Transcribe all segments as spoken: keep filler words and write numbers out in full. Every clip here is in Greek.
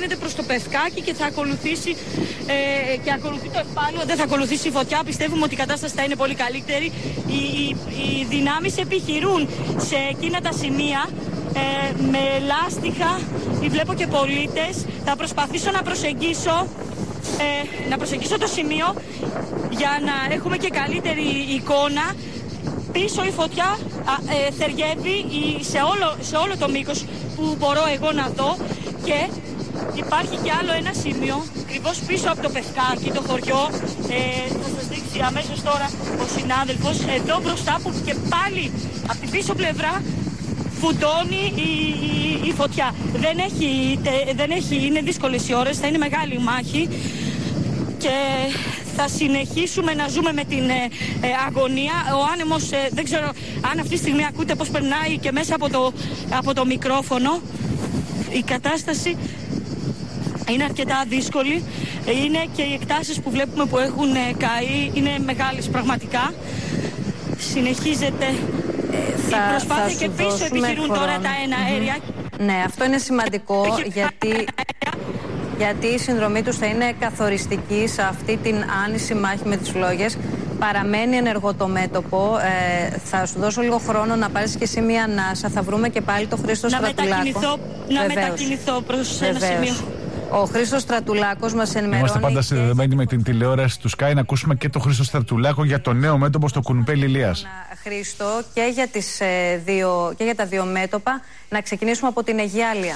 κατευθύνεται προς το Πευκάκι και θα ακολουθήσει ε, και ακολουθεί το Ευπάλιο, δεν θα ακολουθήσει η φωτιά. Πιστεύουμε ότι η κατάσταση θα είναι πολύ καλύτερη. Οι, οι, οι δυνάμεις επιχειρούν σε εκείνα τα σημεία ε, με λάστιχα, βλέπω και πολίτες. Θα προσπαθήσω να προσεγγίσω ε, να προσεγγίσω το σημείο για να έχουμε και καλύτερη εικόνα. Πίσω η φωτιά α, ε, θεριεύει σε όλο, σε όλο το μήκος που μπορώ εγώ να δω, και υπάρχει και άλλο ένα σημείο ακριβώς πίσω από το Πευκάκι, το χωριό, ε, θα σας δείξει αμέσως τώρα ο συνάδελφος, εδώ μπροστά, που και πάλι από την πίσω πλευρά φουντώνει η, η, η φωτιά. Δεν έχει, τε, δεν έχει, είναι δύσκολες οι ώρες, θα είναι μεγάλη μάχη και θα συνεχίσουμε να ζούμε με την ε, ε, αγωνία. Ο άνεμος, ε, δεν ξέρω αν αυτή τη στιγμή ακούτε πώς περνάει και μέσα από το, από το μικρόφωνο. Η κατάσταση είναι αρκετά δύσκολη. Είναι και οι εκτάσεις που βλέπουμε που έχουν ε, καεί είναι μεγάλες πραγματικά. Συνεχίζεται ε, θα, η προσπάθεια και πίσω επιχειρούν χρόνο. Τώρα τα εναέρια. Mm-hmm. Ναι, αυτό είναι σημαντικό γιατί... γιατί η συνδρομή τους θα είναι καθοριστική σε αυτή την άνηση μάχη με τις φλόγες. Παραμένει ενεργό το μέτωπο. Ε, θα σου δώσω λίγο χρόνο να πάρεις και εσύ μία ανάσα. Θα βρούμε και πάλι το Χρήστο να Στρατουλάκο. Μετακινηθώ, να μετακινηθώ προς Βεβαίως. ένα σημείο. Ο Χρήστος Στρατουλάκος μας ενημερώνει. Είμαστε πάντα συνδεδεμένοι με την τηλεόραση του Sky να ακούσουμε και τον Χρήστο Στρατουλάκο για το νέο μέτωπο στο Κουνουπέλι Ηλίας. Χρήστο, και για, τις, ε, δύο, και για τα δύο μέτωπα, να ξεκινήσουμε από την Αιγιάλεια.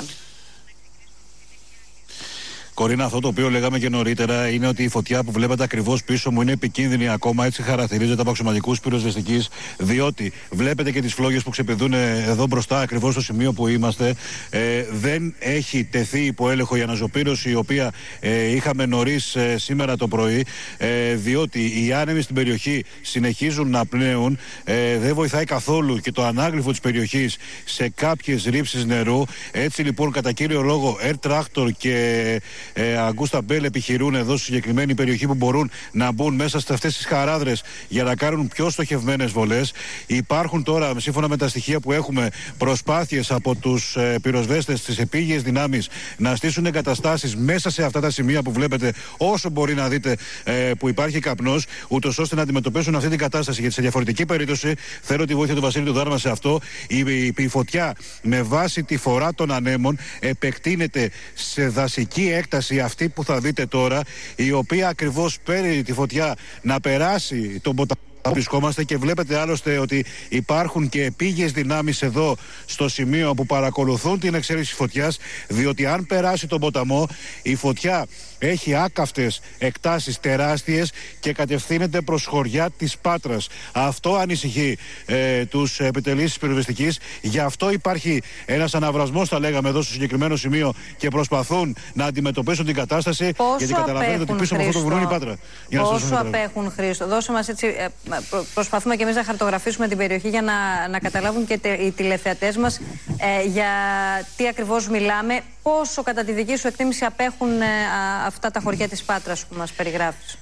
Κορίνα, αυτό το οποίο λέγαμε και νωρίτερα είναι ότι η φωτιά που βλέπετε ακριβώς πίσω μου είναι επικίνδυνη ακόμα, έτσι χαρακτηρίζεται από αξιωματικούς πυροσβεστικής, διότι βλέπετε και τις φλόγες που ξεπηδούν εδώ μπροστά, ακριβώς στο σημείο που είμαστε. Ε, δεν έχει τεθεί υπό έλεγχο η αναζωπήρωση, η οποία ε, είχαμε νωρίς ε, σήμερα το πρωί, ε, διότι οι άνεμοι στην περιοχή συνεχίζουν να πνέουν. Ε, δεν βοηθάει καθόλου και το ανάγλυφο της περιοχής σε κάποιες ρήψεις νερού. Έτσι λοιπόν, κατά κύριο λόγο, Air Tractor και Ε, Αγκούστα Μπέλ επιχειρούν εδώ στη συγκεκριμένη περιοχή, που μπορούν να μπουν μέσα σε αυτές τις χαράδρες για να κάνουν πιο στοχευμένες βολές. Υπάρχουν τώρα, σύμφωνα με τα στοιχεία που έχουμε, προσπάθειες από τους ε, πυροσβέστες της επίγειες δυνάμεις να στήσουν εγκαταστάσεις μέσα σε αυτά τα σημεία που βλέπετε, όσο μπορεί να δείτε ε, που υπάρχει καπνός, ούτως ώστε να αντιμετωπίσουν αυτή την κατάσταση. Γιατί σε διαφορετική περίπτωση, θέλω τη βοήθεια του Βασίλη του Δάρμα σε αυτό, η, η, η φωτιά με βάση τη φορά των ανέμων επεκτείνεται σε δασική έκταση, αυτή που θα δείτε τώρα, η οποία ακριβώς παίρνει τη φωτιά να περάσει τον ποταμό. Βρισκόμαστε και βλέπετε άλλωστε ότι υπάρχουν και επίγειες δυνάμεις εδώ στο σημείο που παρακολουθούν την εξέλιξη φωτιάς, διότι αν περάσει τον ποταμό, η φωτιά έχει άκαυτες εκτάσεις τεράστιες και κατευθύνεται προς χωριά της Πάτρας. Αυτό ανησυχεί ε, τους επιτελείς της πυροσβεστικής. Γι' αυτό υπάρχει ένας αναβρασμός, θα λέγαμε, εδώ στο συγκεκριμένο σημείο και προσπαθούν να αντιμετωπίσουν την κατάσταση. Πόσο γιατί καταλαβαίνετε ότι πίσω από αυτό το βουνό είναι η Πάτρα. Πόσο απέχουν, Χρήστο? Δώσε μας έτσι. Ε, προσπαθούμε και εμείς να χαρτογραφήσουμε την περιοχή για να, να καταλάβουν και τε, οι τηλεθεατές μας ε, για τι ακριβώς μιλάμε. Πόσο κατά τη δική σου εκτίμηση απέχουν ε, α, αυτά τα χωριά της Πάτρας που μας περιγράφεις?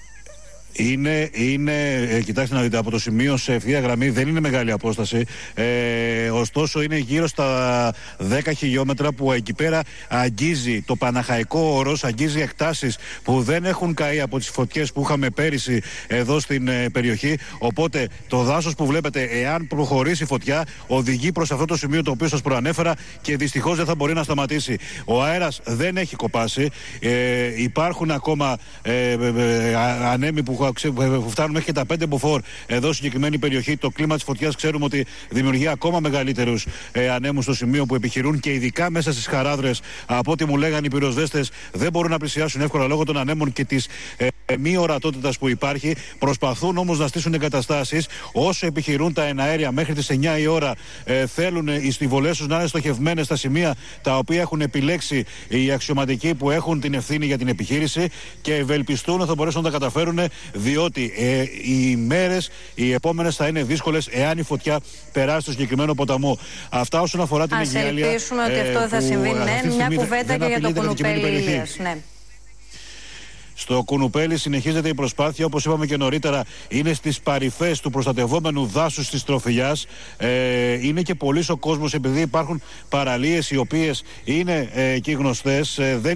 Είναι, είναι ε, κοιτάξτε να δείτε, από το σημείο σε ευθεία γραμμή δεν είναι μεγάλη απόσταση. Ε, ωστόσο είναι γύρω στα δέκα χιλιόμετρα, που εκεί πέρα αγγίζει το Παναχαϊκό Όρος, αγγίζει εκτάσεις που δεν έχουν καεί από τις φωτιές που είχαμε πέρυσι εδώ στην ε, περιοχή. Οπότε το δάσος που βλέπετε, εάν προχωρήσει η φωτιά, οδηγεί προς αυτό το σημείο το οποίο σας προανέφερα και δυστυχώς δεν θα μπορεί να σταματήσει. Ο αέρας δεν έχει κοπάσει. Ε, υπάρχουν ακόμα ε, ε, ε, ανέμοι που που φτάνουν μέχρι και τα πέντε μποφόρ εδώ στη συγκεκριμένη περιοχή. Το κλίμα της φωτιάς ξέρουμε ότι δημιουργεί ακόμα μεγαλύτερους ε, ανέμους στο σημείο που επιχειρούν, και ειδικά μέσα στις χαράδρες, από ό,τι μου λέγανε οι πυροσβέστες, δεν μπορούν να πλησιάσουν εύκολα λόγω των ανέμων και της ε, ε, μη ορατότητας που υπάρχει. Προσπαθούν όμως να στήσουν εγκαταστάσεις. Όσο επιχειρούν τα εναέρια μέχρι τις εννιά η ώρα, ε, θέλουν οι στιβολές τους να είναι στοχευμένες στα σημεία τα οποία έχουν επιλέξει οι αξιωματικοί που έχουν την ευθύνη για την επιχείρηση, και ευελπιστούν ότι θα μπορέσουν να τα καταφέρουν, διότι ε, οι μέρες οι επόμενες θα είναι δύσκολες εάν η φωτιά περάσει στο συγκεκριμένο ποταμό. Αυτά όσον αφορά την Αιγιάλεια. Ας ελπίσουμε ε, ότι αυτό δεν θα συμβεί. Ναι, μια κουβέντα και για το Κουνουπέλι Ηλίας. Ναι. Στο Κουνουπέλι συνεχίζεται η προσπάθεια, όπως είπαμε και νωρίτερα, είναι στις παρυφές του προστατευόμενου δάσους της Τροφιλιάς. Ε, είναι και πολύς ο κόσμος, επειδή υπάρχουν παραλίες οι οποίες είναι ε, εκεί γνωστές. Ε, δεν